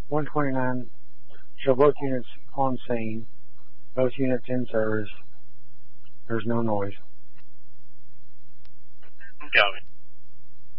129. Show both units on scene. Both units in service. There's no noise. Copy.